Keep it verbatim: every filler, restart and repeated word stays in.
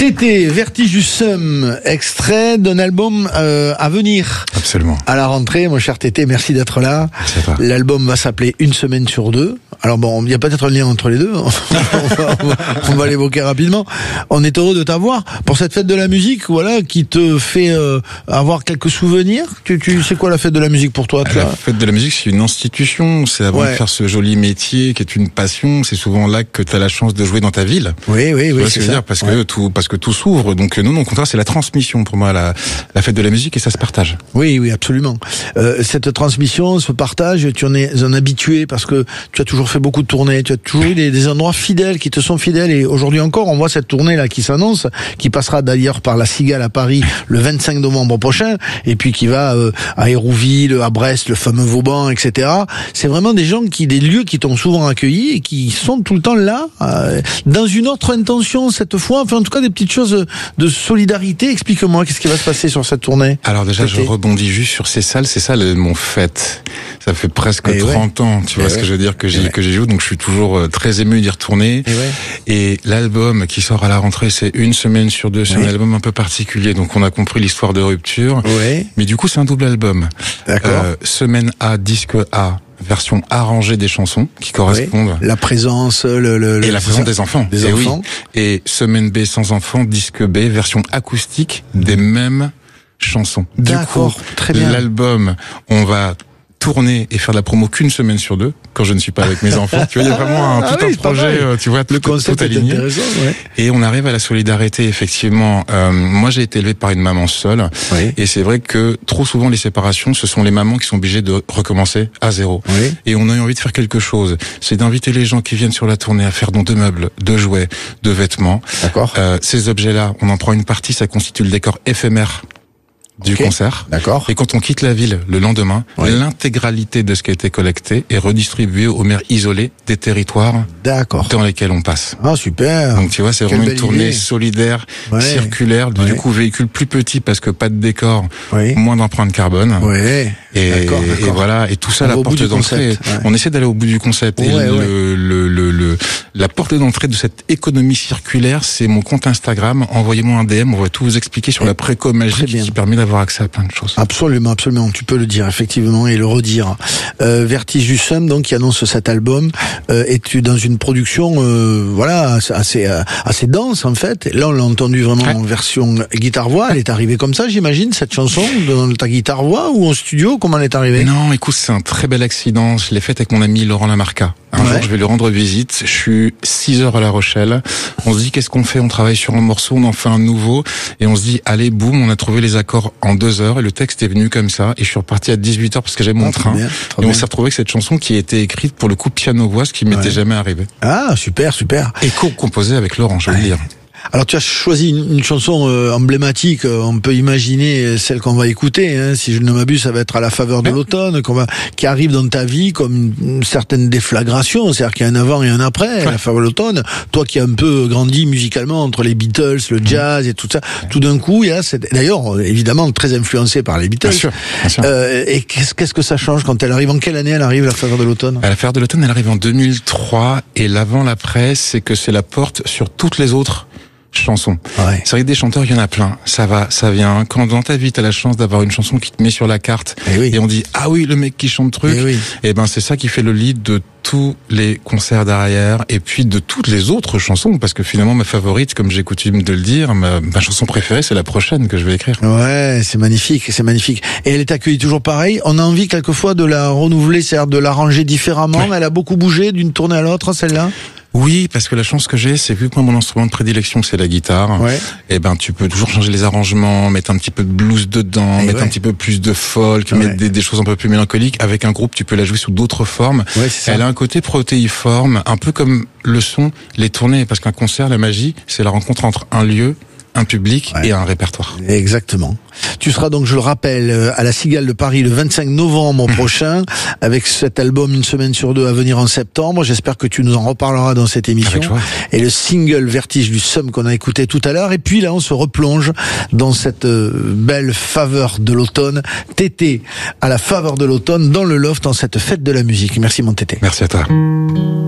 Tété, Vertige du Somme, extrait d'un album euh, à venir. Absolument. À la rentrée, mon cher Tété, merci d'être là. C'est toi. L'album va s'appeler Une semaine sur deux. Alors bon, il y a peut-être un lien entre les deux. on va, on va, on va l'évoquer rapidement. On est heureux de t'avoir pour cette fête de la musique, voilà, qui te fait euh, avoir quelques souvenirs. Tu, tu sais quoi la fête de la musique pour toi, toi La fête de la musique, c'est une institution. C'est avant Ouais. de faire ce joli métier qui est une passion. C'est souvent là que tu as la chance de jouer dans ta ville. Oui, oui, Tu oui. vois ce que je veux dire, parce que tout, parce que tout s'ouvre. Donc non, non, au contraire, c'est la transmission pour moi, la, la fête de la musique, et ça se partage. Oui, oui, absolument. Euh, cette transmission, ce partage, tu en es un habitué parce que tu as toujours fait beaucoup de tournées, tu as toujours eu des, des endroits fidèles qui te sont fidèles, et aujourd'hui encore, on voit cette tournée là qui s'annonce, qui passera d'ailleurs par la Cigale à Paris le vingt-cinq novembre prochain, et puis qui va euh, à Hérouville, à Brest, le fameux Vauban, et cetera. C'est vraiment des gens qui, des lieux qui t'ont souvent accueilli et qui sont tout le temps là, euh, dans une autre intention cette fois. Enfin, en tout cas, des petites choses de solidarité. Explique-moi, qu'est-ce qui va se passer sur cette tournée? Alors déjà, Tété. je rebondis juste sur ces salles. Ces salles, elles m'ont fait. Ça fait presque Et trente ouais. ans, tu vois Et ce ouais. que je veux dire, que Et j'y ouais. que j'y joue. Donc je suis toujours euh, très ému d'y retourner. Et ouais. Et l'album qui sort à la rentrée, c'est Une semaine sur deux. C'est Oui. un album un peu particulier. Donc on a compris l'histoire de rupture. Ouais. Mais du coup, c'est un double album. D'accord. Euh, semaine A, disque A, version arrangée des chansons qui correspondent. La présence, le, le, Et le- la présence des enfants. Des Et enfants. oui. Et semaine B sans enfants, disque B, version acoustique des mêmes chansons. Du D'accord, coup, très bien. l'album, on va tourner et faire de la promo qu'une semaine sur deux, quand je ne suis pas avec mes enfants. Tu vois, il y a vraiment un, Ah tout oui, un c'est pas projet, mal. euh, tu vois, Le tout, concept tout est aligné. intéressant, ouais. Et on arrive à la solidarité, effectivement. Euh, moi, j'ai été élevé par une maman seule. Oui. Et c'est vrai que trop souvent, les séparations, ce sont les mamans qui sont obligées de recommencer à zéro. Oui. Et on a eu envie de faire quelque chose. C'est d'inviter les gens qui viennent sur la tournée à faire don de meubles, de jouets, de vêtements. D'accord. Euh, ces objets-là, on en prend une partie, ça constitue le décor éphémère du Ok. concert. D'accord. Et quand on quitte la ville le lendemain, Oui. l'intégralité de ce qui a été collecté est redistribuée aux maires isolés des territoires D'accord. dans lesquels on passe. Ah, super. Donc tu vois, c'est Quelle vraiment une belle tournée idée. solidaire, Ouais. circulaire, du Ouais. coup véhicule plus petit parce que pas de décor, Oui. moins d'empreinte carbone. Ouais. Et, D'accord, et d'accord. voilà, et tout ça, On la va au bout porte du d'entrée. concept, ouais. On essaie d'aller au bout du concept. Et Ouais, le, ouais. Le, le, le, la porte d'entrée de cette économie circulaire, c'est mon compte Instagram. Envoyez-moi un D M, on va tout vous expliquer sur Et- la préco très magique bien. qui permet d'avoir accès à plein de choses. Absolument, absolument. Tu peux le dire, effectivement, et le redire. Euh, Vertige du Somme, donc, qui annonce cet album, euh, et tu dans une production, euh, voilà, assez, assez, euh, assez dense, en fait. Là, on l'a entendu vraiment Ouais. en version guitare-voix. Elle est arrivée comme ça, j'imagine, cette chanson, dans ta guitare-voix ou en studio? Comment elle est arrivée? Non, écoute, c'est un très bel accident. Je l'ai fait avec mon ami Laurent Lamarca. Un Ouais. jour, je vais lui rendre visite. Je suis six heures à La Rochelle. On se dit, qu'est-ce qu'on fait? On travaille sur un morceau, on en fait un nouveau. Et on se dit, allez, boum, on a trouvé les accords en deux heures. Et le texte est venu comme ça. Et je suis reparti à dix-huit heures parce que j'avais mon Ah, très train. bien, très Et on bien. s'est retrouvé avec cette chanson qui a été écrite pour le coup piano-voix, ce qui m'était Ouais. jamais arrivé. Ah, super, super. Et co-composé avec Laurent, je veux Ouais. le dire. Alors tu as choisi une, une chanson euh, emblématique, euh, on peut imaginer celle qu'on va écouter, hein, si je ne m'abuse, ça va être À la faveur de Ouais. l'automne, qu'on va, qui arrive dans ta vie comme une, une certaine déflagration, c'est-à-dire qu'il y a un avant et un après, À la faveur de l'automne. Toi qui as un peu grandi musicalement entre les Beatles, le jazz et tout ça, tout d'un coup, il y a cette, d'ailleurs évidemment très influencé par les Beatles. Bien sûr, bien sûr. Euh, et qu'est-ce, qu'est-ce que ça change quand elle arrive? En quelle année elle arrive, À la faveur de l'automne? À la Faveur de l'automne, elle arrive en deux mille trois. Et l'avant, l'après, c'est que c'est la porte sur toutes les autres chansons. Ouais. C'est vrai que des chanteurs, il y en a plein. Ça va, ça vient. Quand dans ta vie, t'as la chance d'avoir une chanson qui te met sur la carte, Eh oui. et on dit, ah oui, le mec qui chante truc, Eh oui. et ben, c'est ça qui fait le lead de tous les concerts derrière, et puis de toutes les autres chansons, parce que finalement, ma favorite, comme j'ai coutume de le dire, ma, ma chanson préférée, c'est la prochaine que je vais écrire. Ouais, c'est magnifique, c'est magnifique. Et elle est accueillie toujours pareil. On a envie quelquefois de la renouveler, c'est-à-dire de l'arranger différemment. Ouais. Elle a beaucoup bougé d'une tournée à l'autre, celle-là. Oui, parce que la chance que j'ai, c'est vu que moi, mon instrument de prédilection, c'est la guitare. Ouais. Eh ben, tu peux toujours changer les arrangements, mettre un petit peu de blues dedans, Et mettre ouais. un petit peu plus de folk, Ouais. mettre des, des choses un peu plus mélancoliques. Avec un groupe, tu peux la jouer sous d'autres formes. Ouais, c'est ça. Elle a un côté protéiforme, un peu comme le son, les tournées, parce qu'un concert, la magie, c'est la rencontre entre un lieu, un public Ouais. et un répertoire. Exactement. Tu seras donc, je le rappelle, euh, à la Cigale de Paris le vingt-cinq novembre prochain, avec cet album Une semaine sur deux à venir en septembre. J'espère que tu nous en reparleras dans cette émission. Avec joie. Et le single Vertige du Somme qu'on a écouté tout à l'heure. Et puis là, on se replonge dans cette euh, belle faveur de l'automne. Tété, à la faveur de l'automne, dans le loft, dans cette fête de la musique. Merci mon Tété. Merci à toi.